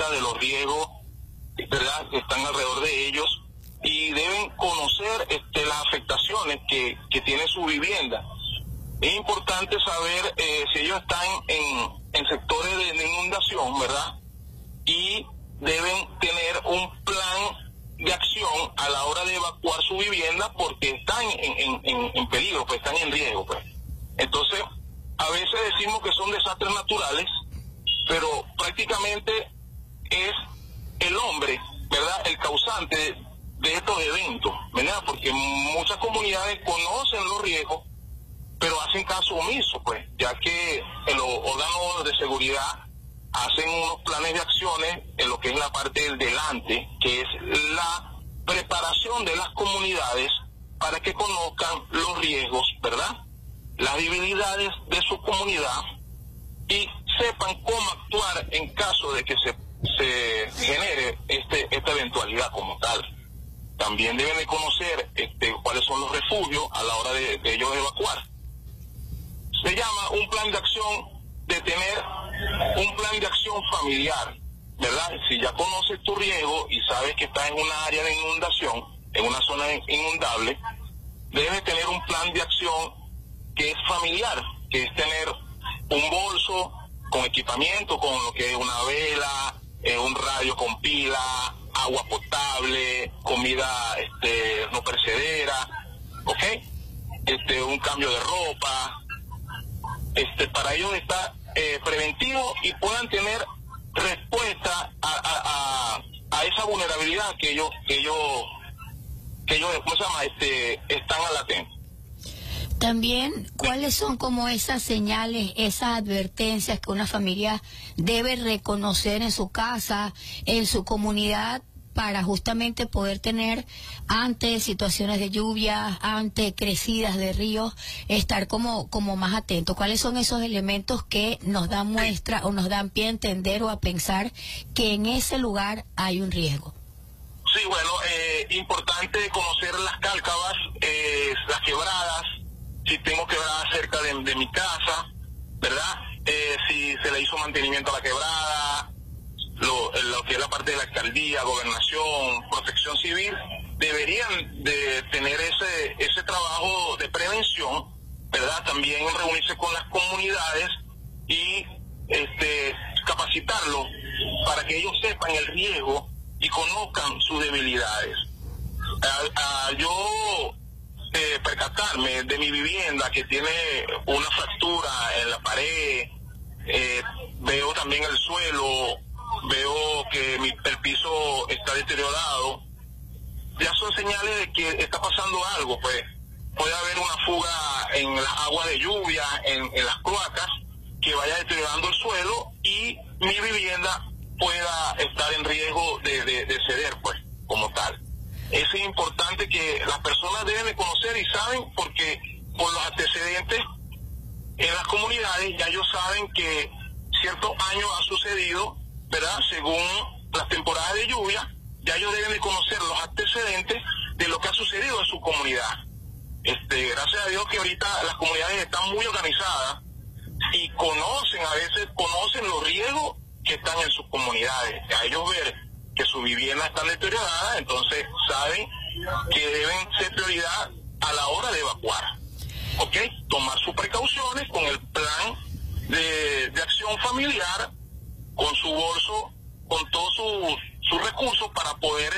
de los riesgos, ¿verdad?, que están alrededor de ellos, y deben conocer las afectaciones que tiene su vivienda. Es importante saber si ellos están en sectores de inundación, ¿verdad?, y deben tener un plan de acción a la hora de evacuar su vivienda, porque están en peligro, pues están en riesgo, pues. Entonces, a veces decimos que son desastres naturales, pero prácticamente es el hombre, ¿verdad?, el causante de estos eventos, ¿verdad?, porque muchas comunidades conocen los riesgos, pero hacen caso omiso, pues, ya que los órganos de seguridad hacen unos planes de acciones en lo que es la parte del delante, que es la preparación de las comunidades para que conozcan los riesgos, ¿verdad?, las debilidades de su comunidad, y sepan cómo actuar en caso de que se genere esta eventualidad como tal. También deben de conocer cuáles son los refugios a la hora de ellos evacuar. Se llama un plan de acción, de tener un plan de acción familiar, ¿verdad? Si ya conoces tu riesgo y sabes que estás en una área de inundación, en una zona inundable, debes tener un plan de acción que es familiar, que es tener un bolso con equipamiento, con lo que es una vela, un radio con pila, agua potable, comida no perecedera, ¿ok? Un cambio de ropa, para ellos está preventivo y puedan tener respuesta a esa vulnerabilidad que ellos ¿cómo se llama? Están a latente. También, ¿cuáles son como esas señales, esas advertencias que una familia debe reconocer en su casa, en su comunidad, para justamente poder tener ante situaciones de lluvia, ante crecidas de ríos, estar como más atentos? ¿Cuáles son esos elementos que nos dan muestra o nos dan pie a entender o a pensar que en ese lugar hay un riesgo? Sí, bueno, importante conocer las cálcavas, las quebradas, si tengo quebradas cerca de mi casa, ¿verdad? Si se le hizo mantenimiento a la quebrada, lo que es la parte de la alcaldía, gobernación, protección civil, deberían de tener ese trabajo de prevención, ¿verdad? También reunirse con las comunidades y capacitarlos para que ellos sepan el riesgo y conozcan sus debilidades. Yo percatarme de mi vivienda que tiene una fractura en la pared, veo también el suelo, veo que el piso está deteriorado, ya son señales de que está pasando algo, pues puede haber una fuga en las aguas de lluvia, en las cloacas, que vaya deteriorando el suelo y mi vivienda pueda estar en riesgo de ceder, pues, como tal. Es importante que las personas deben de conocer y saben, porque por los antecedentes en las comunidades ya ellos saben que ciertos años ha sucedido, ¿verdad? Según las temporadas de lluvia, ya ellos deben de conocer los antecedentes de lo que ha sucedido en su comunidad. Gracias a Dios que ahorita las comunidades están muy organizadas y a veces conocen los riesgos que están en sus comunidades. A ellos ver que su vivienda está deteriorada, entonces saben que deben ser prioridad a la hora de evacuar, ¿ok? Tomar sus precauciones con el plan de acción familiar, con su bolso, con todos sus recursos para poder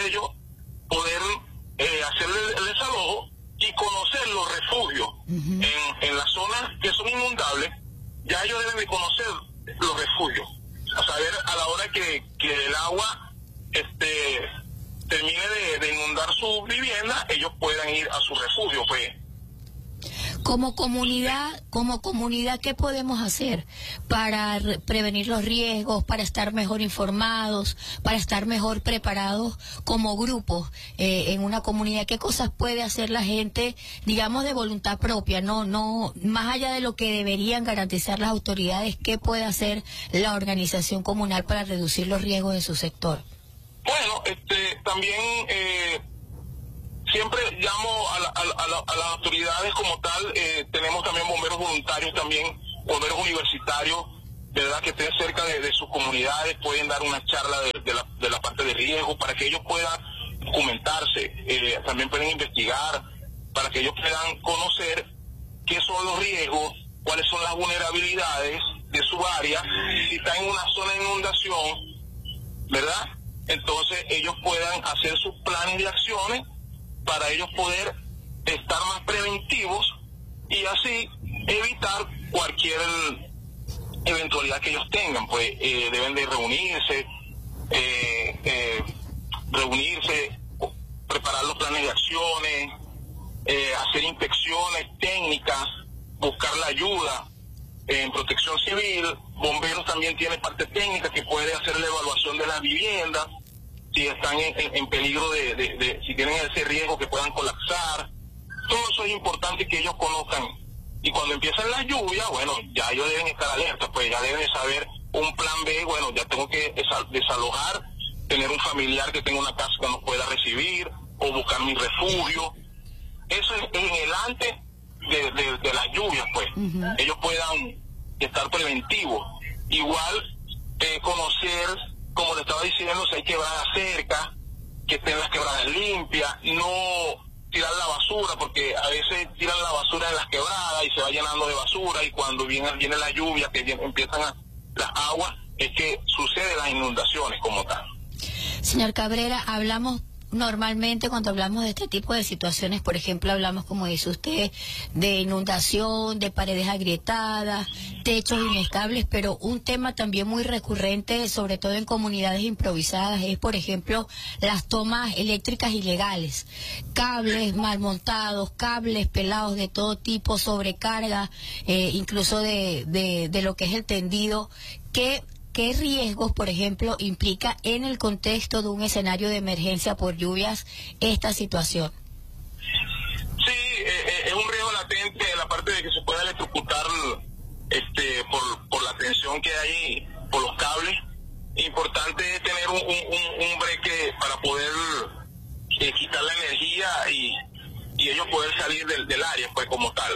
hacer el desalojo y conocer los refugios en las zonas que son inundables. Ya ellos deben de conocer los refugios, a saber a la hora que el agua termine de inundar su vivienda, ellos puedan ir a su refugio, pues. Como comunidad, ¿qué podemos hacer para prevenir los riesgos, para estar mejor informados, para estar mejor preparados como grupos en una comunidad? ¿Qué cosas puede hacer la gente, digamos, de voluntad propia? No, más allá de lo que deberían garantizar las autoridades, ¿qué puede hacer la organización comunal para reducir los riesgos de su sector? Bueno, también siempre llamo a las autoridades como tal. Tenemos también bomberos voluntarios, también bomberos universitarios, ¿verdad?, que estén cerca de sus comunidades, pueden dar una charla de de la parte de riesgo, para que ellos puedan documentarse, también pueden investigar, para que ellos puedan conocer qué son los riesgos, cuáles son las vulnerabilidades de su área, si está en una zona de inundación, ¿verdad? Entonces ellos puedan hacer sus planes de acciones para ellos poder estar más preventivos y así evitar cualquier eventualidad que ellos tengan. Pues deben de reunirse, preparar los planes de acciones, hacer inspecciones técnicas, buscar la ayuda en protección civil. Bomberos también tiene parte técnica que puede hacer la evaluación de las viviendas, si están en peligro si tienen ese riesgo que puedan colapsar. Todo eso es importante que ellos conozcan. Y cuando empiezan las lluvias, bueno, ya ellos deben estar alertas, pues ya deben saber un plan B. Bueno, ya tengo que desalojar, tener un familiar que tenga una casa que nos pueda recibir, o buscar mi refugio. Eso es en el antes de las lluvias, pues. Ellos puedan estar preventivos. Igual, conocer, como le estaba diciendo, si hay quebradas cerca, que estén las quebradas limpias, no tirar la basura, porque a veces tiran la basura en las quebradas y se va llenando de basura, y cuando viene la lluvia, que empiezan las aguas, es que suceden las inundaciones como tal. Señor Cabrera, hablamos normalmente cuando hablamos de este tipo de situaciones, por ejemplo, hablamos, como dice usted, de inundación, de paredes agrietadas, techos inestables, pero un tema también muy recurrente, sobre todo en comunidades improvisadas, es, por ejemplo, las tomas eléctricas ilegales, cables mal montados, cables pelados de todo tipo, sobrecarga, incluso de lo que es el tendido. ¿Qué riesgos, por ejemplo, implica en el contexto de un escenario de emergencia por lluvias esta situación? Sí, es un riesgo latente en la parte de que se pueda electrocutar por la tensión que hay por los cables. Importante es tener un breque para poder quitar la energía y ellos poder salir del área, pues, como tal.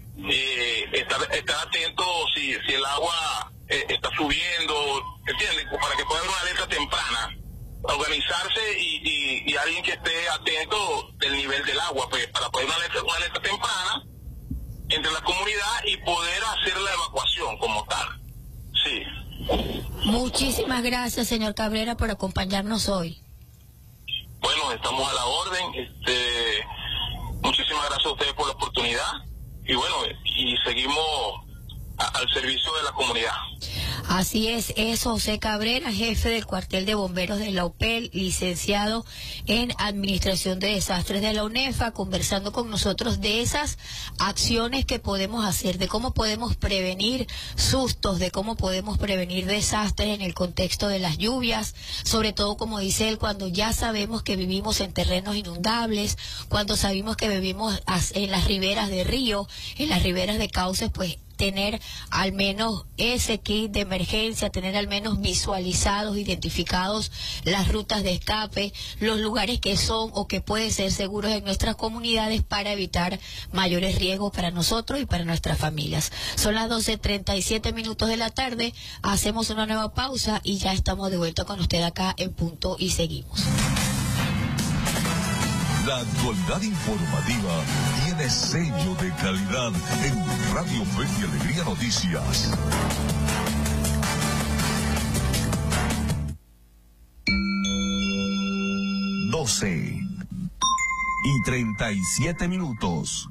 Estar atento si el agua está subiendo, ¿entiendes? Para que pueda haber una alerta temprana, organizarse y alguien que esté atento del nivel del agua, pues, para poder una alerta temprana entre la comunidad y poder hacer la evacuación como tal. Sí. Muchísimas gracias, señor Cabrera, por acompañarnos hoy. Bueno, estamos a la orden. Muchísimas gracias a ustedes por la oportunidad y bueno, y seguimos al servicio de la comunidad. Así es José Cabrera, jefe del cuartel de bomberos de la UPEL, licenciado en Administración de Desastres de la UNEFA, conversando con nosotros de esas acciones que podemos hacer, de cómo podemos prevenir sustos, de cómo podemos prevenir desastres en el contexto de las lluvias, sobre todo, como dice él, cuando ya sabemos que vivimos en terrenos inundables, cuando sabemos que vivimos en las riberas de río, en las riberas de cauces, pues tener al menos ese kit de emergencia, tener al menos visualizados, identificados las rutas de escape, los lugares que son o que pueden ser seguros en nuestras comunidades para evitar mayores riesgos para nosotros y para nuestras familias. Son las 12:37 de la tarde, hacemos una nueva pausa y ya estamos de vuelta con usted acá en Punto y seguimos. La actualidad informativa tiene sello de calidad en Radio Fe y Alegría Noticias. Doce y 37 minutos.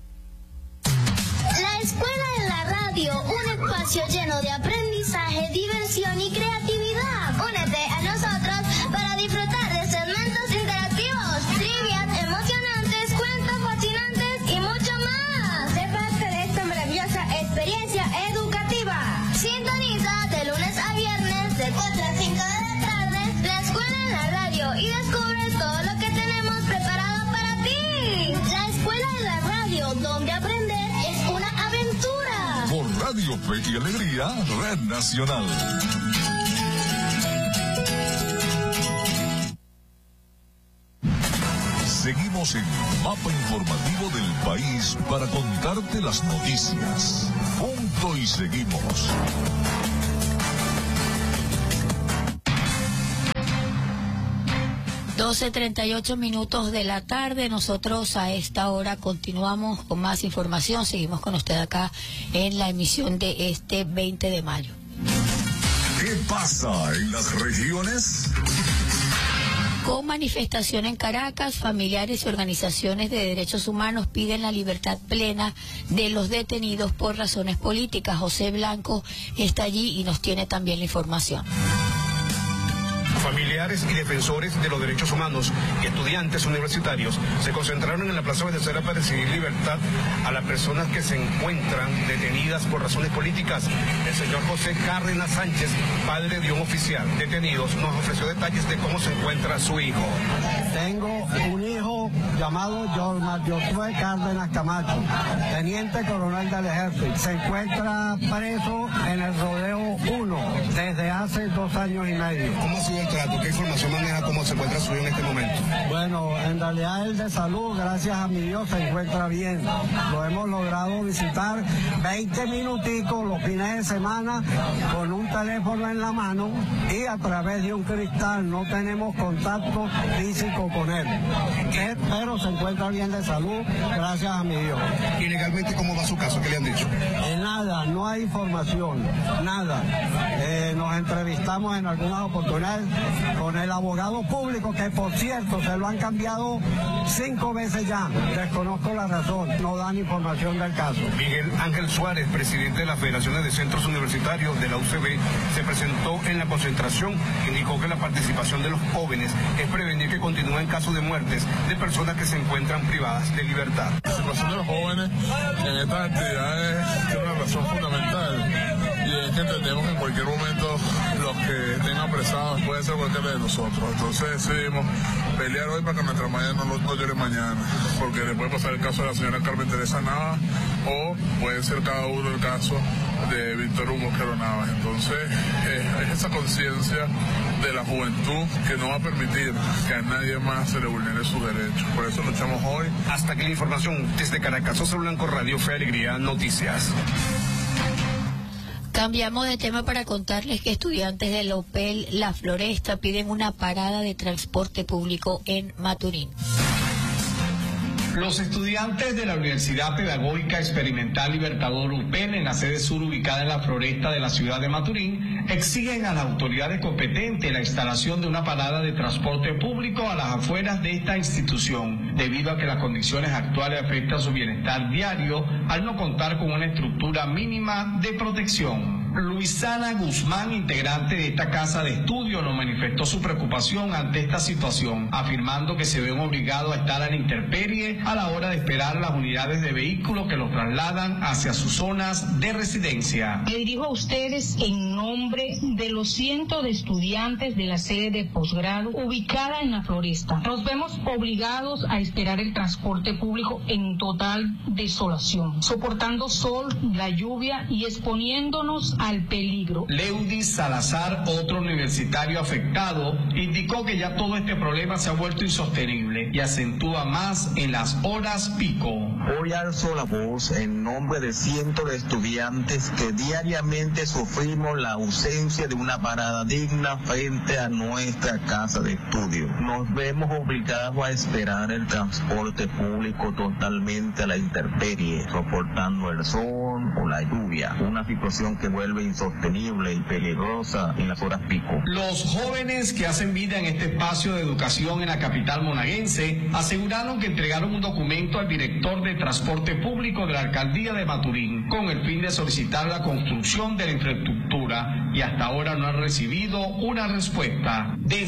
La Escuela de la Radio, un espacio lleno de aprendizaje, diversión y creatividad. Únete a nosotros para disfrutar de segmentos interactivos, trivias emocionantes, cuentos fascinantes y mucho más. Sé parte de esta maravillosa experiencia educativa. Sintoniza de lunes a viernes de 4 a 5 de la tarde la Escuela de la Radio y descubre todo lo que tenemos preparado para ti. La Escuela de la Radio, donde aprender es una aventura. Por Radio Fe y Alegría, Red Nacional. Seguimos en Mapa Informativo del País para contarte las noticias. Punto y seguimos. 12:38 de la tarde. Nosotros a esta hora continuamos con más información. Seguimos con usted acá en la emisión de este 20 de mayo. ¿Qué pasa en las regiones? Con manifestación en Caracas, familiares y organizaciones de derechos humanos piden la libertad plena de los detenidos por razones políticas. José Blanco está allí y nos tiene también la información. Familiares y defensores de los derechos humanos y estudiantes universitarios se concentraron en la Plaza Venezuela para exigir libertad a las personas que se encuentran detenidas por razones políticas. El señor José Cárdenas Sánchez, padre de un oficial detenido, nos ofreció detalles de cómo se encuentra su hijo. Tengo un hijo llamado Josué Cárdenas Camacho, teniente coronel del ejército. Se encuentra preso en el Rodeo 1 desde hace 2 años y medio. ¿Cómo ha sido el trato? ¿Qué información maneja? ¿Cómo se encuentra su hijo en este momento? Bueno, en realidad él de salud, gracias a mi Dios, se encuentra bien. Lo hemos logrado visitar 20 minuticos los fines de semana con un teléfono en la mano y a través de un cristal. No tenemos contacto físico con él. Pero se encuentra bien de salud, gracias a mi Dios. ¿Y legalmente cómo va su caso? ¿Qué le han dicho? Nada, no hay información, nada. Nos entrevistamos en algunas oportunidades con el abogado público, que por cierto se lo han cambiado 5 veces ya. Desconozco la razón, no dan información del caso. Miguel Ángel Suárez, presidente de las Federaciones de Centros Universitarios de la UCB, se presentó en la concentración. Indicó que la participación de los jóvenes es prevenir que continúen casos de muertes de personas que se encuentran privadas de libertad. La participación de los jóvenes en estas actividades tiene una razón fundamental, y es que entendemos que en cualquier momento los que estén apresados puede ser cualquiera de nosotros. Entonces decidimos pelear hoy para que nuestra madre no llore mañana, porque le puede pasar el caso de la señora Carmen Teresa Navas o puede ser cada uno el caso de Víctor Hugo Mosquero Navas. Entonces es esa conciencia de la juventud que no va a permitir que a nadie más se le vulnere sus derechos. Por eso luchamos hoy. Hasta aquí la información desde Caracas. José Blanco, Radio Fe Alegría Noticias. Cambiamos de tema para contarles que estudiantes de la UPEL La Floresta piden una parada de transporte público en Maturín. Los estudiantes de la Universidad Pedagógica Experimental Libertador UPEL, en la sede sur ubicada en La Floresta de la ciudad de Maturín, exigen a las autoridades competentes la instalación de una parada de transporte público a las afueras de esta institución, debido a que las condiciones actuales afectan su bienestar diario al no contar con una estructura mínima de protección. Luisana Guzmán, integrante de esta casa de estudio, nos manifestó su preocupación ante esta situación, afirmando que se ven obligados a estar a la intemperie a la hora de esperar las unidades de vehículos que los trasladan hacia sus zonas de residencia. Me dirijo a ustedes en nombre de los cientos de estudiantes de la sede de posgrado ubicada en La Floresta. Nos vemos obligados a esperar el transporte público en total desolación, soportando sol, la lluvia y exponiéndonos al peligro. Leudis Salazar, otro universitario afectado, indicó que ya todo este problema se ha vuelto insostenible y acentúa más en las horas pico. Hoy alzo la voz en nombre de cientos de estudiantes que diariamente sufrimos la ausencia de una parada digna frente a nuestra casa de estudio. Nos vemos obligados a esperar el transporte público totalmente a la intemperie, soportando el sol o la lluvia, una situación que vuelve insostenible y peligrosa en las horas pico. Los jóvenes que hacen vida en este espacio de educación en la capital monaguense aseguraron que entregaron un documento al director de transporte público de la alcaldía de Maturín con el fin de solicitar la construcción de la infraestructura y hasta ahora no han recibido una respuesta.